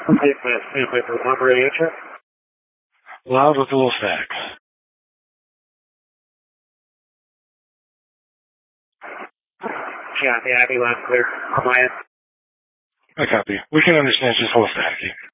Hey, wait for the operating answer. Loud with a little static. Yeah, Abby, loud clear. On my end. I copy. We can understand, just a little staticky.